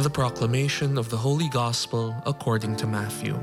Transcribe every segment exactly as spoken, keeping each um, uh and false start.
The proclamation of the Holy Gospel according to Matthew.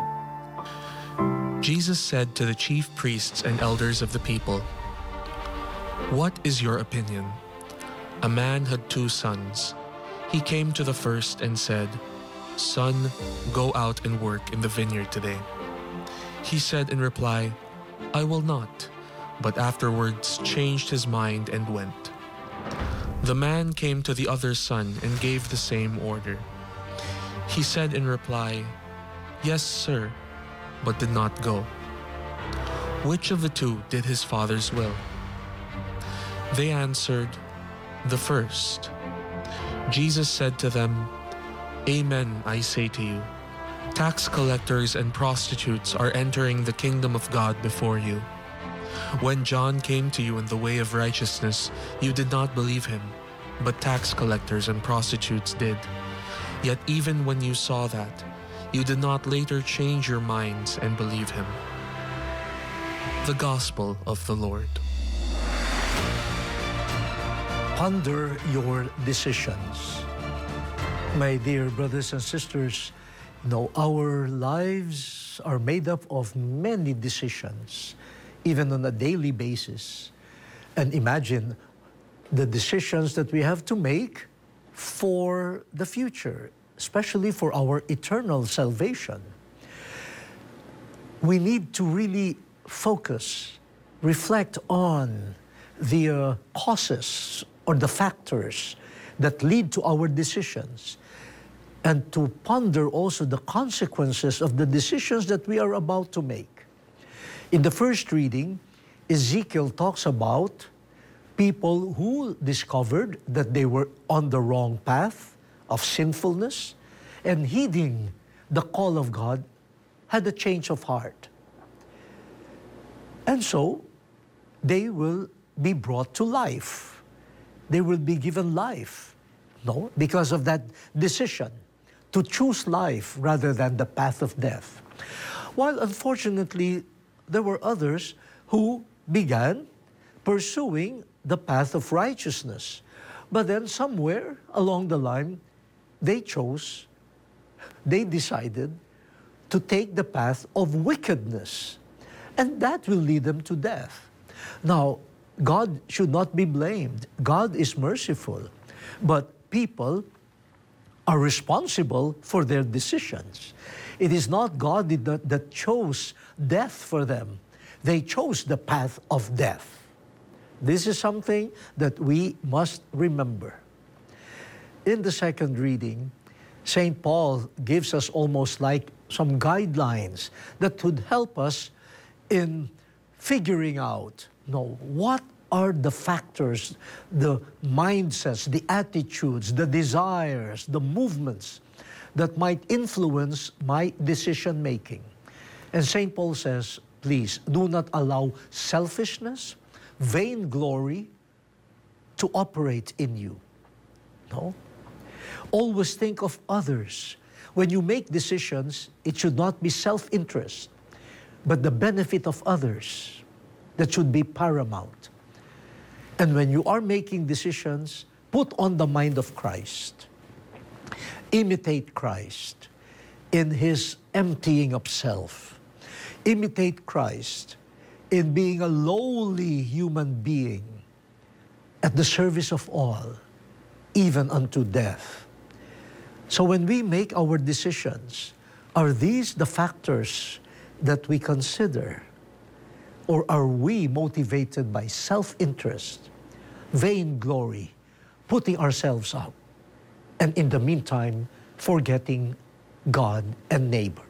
Jesus said to the chief priests and elders of the people, "What is your opinion? A man had two sons. He came to the first and said, 'Son, go out and work in the vineyard today.' He said in reply, 'I will not,' but afterwards changed his mind and went. The man came to the other son and gave the same order. He said in reply, 'Yes, sir,' but did not go. Which of the two did his father's will?" They answered, "The first." Jesus said to them, "Amen, I say to you, tax collectors and prostitutes are entering the kingdom of God before you. When John came to you in the way of righteousness, you did not believe him, but tax collectors and prostitutes did. Yet even when you saw that, you did not later change your minds and believe him." The Gospel of the Lord. Ponder your decisions. My dear brothers and sisters, you know, our lives are made up of many decisions, even on a daily basis. And imagine the decisions that we have to make for the future, especially for our eternal salvation. We need to really focus, reflect on the uh, causes or the factors that lead to our decisions, and to ponder also the consequences of the decisions that we are about to make. In the first reading, Ezekiel talks about people who discovered that they were on the wrong path of sinfulness, and heeding the call of God, had a change of heart. And so, they will be brought to life. They will be given life, no? Because of that decision to choose life rather than the path of death. While unfortunately, there were others who began pursuing the path of righteousness. But then somewhere along the line, they chose, they decided to take the path of wickedness. And that will lead them to death. Now, God should not be blamed. God is merciful. But people are responsible for their decisions. It is not God that, that chose death for them. They chose the path of death. This is something that we must remember. In the second reading, Saint Paul gives us almost like some guidelines that would help us in figuring out, you know, what are the factors, the mindsets, the attitudes, the desires, the movements that might influence my decision-making. And Saint Paul says, please, do not allow selfishness, vainglory to operate in you. No? Always think of others. When you make decisions, it should not be self-interest, but the benefit of others that should be paramount. And when you are making decisions, put on the mind of Christ. Imitate Christ in His emptying of self. Imitate Christ in being a lowly human being at the service of all, even unto death. So when we make our decisions, are these the factors that we consider? Or are we motivated by self-interest, vainglory, putting ourselves up, and in the meantime, forgetting God and neighbors?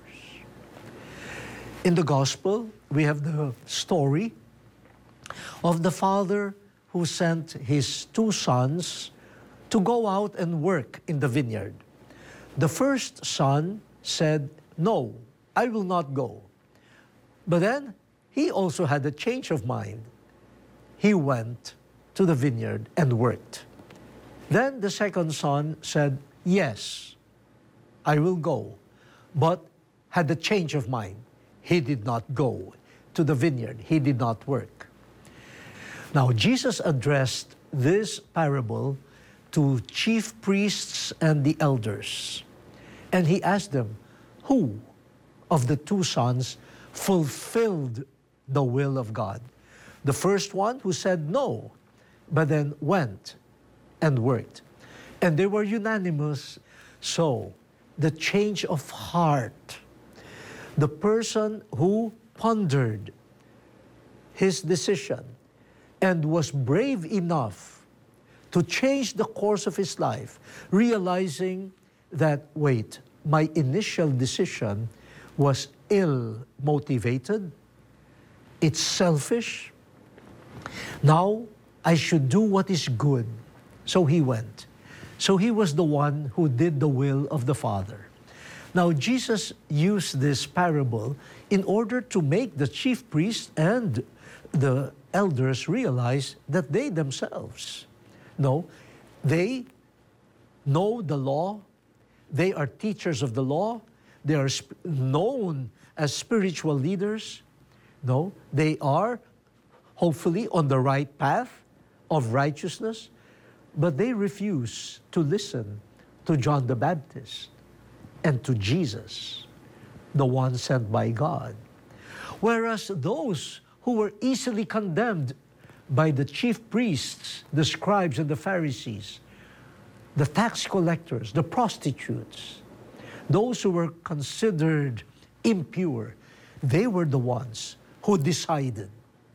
In the Gospel, we have the story of the father who sent his two sons to go out and work in the vineyard. The first son said, "No, I will not go." But then, he also had a change of mind. He went to the vineyard and worked. Then the second son said, "Yes, I will go," but had a change of mind. He did not go to the vineyard. He did not work. Now, Jesus addressed this parable to chief priests and the elders. And he asked them, who of the two sons fulfilled the will of God? The first one who said no, but then went and worked. And they were unanimous. So, the change of heart, the person who pondered his decision and was brave enough to change the course of his life, realizing that, wait, my initial decision was ill-motivated, it's selfish, now I should do what is good. So he went. So he was the one who did the will of the Father. Now Jesus used this parable in order to make the chief priests and the elders realize that they themselves, no, they know the law, they are teachers of the law, they are sp- known as spiritual leaders, no, they are hopefully on the right path of righteousness, but they refuse to listen to John the Baptist and to Jesus, the one sent by God. Whereas those who were easily condemned by the chief priests, the scribes and the Pharisees, the tax collectors, the prostitutes, those who were considered impure, they were the ones who decided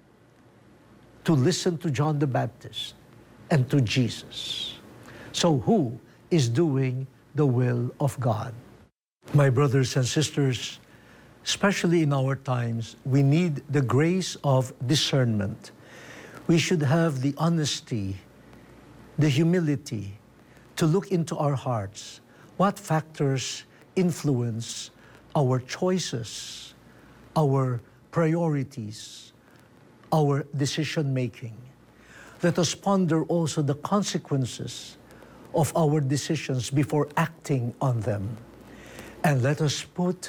to listen to John the Baptist and to Jesus. So who is doing the will of God? My brothers and sisters, especially in our times, we need the grace of discernment. We should have the honesty, the humility to look into our hearts. What factors influence our choices, our priorities, our decision-making? Let us ponder also the consequences of our decisions before acting on them. And let us put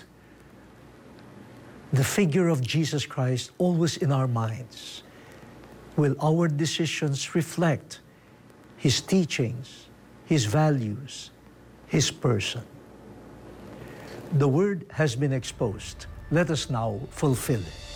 the figure of Jesus Christ always in our minds. Will our decisions reflect His teachings, His values, His person? The word has been exposed. Let us now fulfill it.